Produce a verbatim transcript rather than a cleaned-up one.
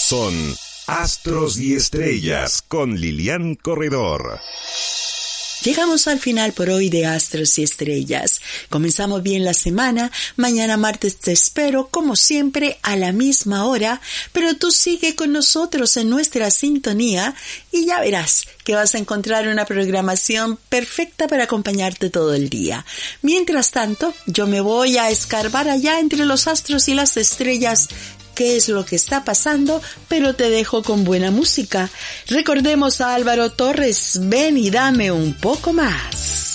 son Astros y Estrellas con Lilian Corredor. Llegamos al final por hoy de Astros y Estrellas. Comenzamos bien la semana. Mañana martes te espero, como siempre, a la misma hora. Pero tú sigue con nosotros en nuestra sintonía y ya verás que vas a encontrar una programación perfecta para acompañarte todo el día. Mientras tanto, yo me voy a escarbar allá entre los astros y las estrellas qué es lo que está pasando, pero te dejo con buena música. Recordemos a Álvaro Torres, ven y dame un poco más.